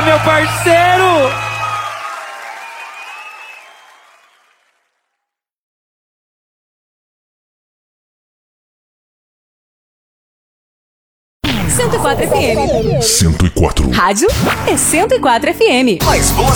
meu parceiro! FM. 104. Rádio é 104 FM. Mais boas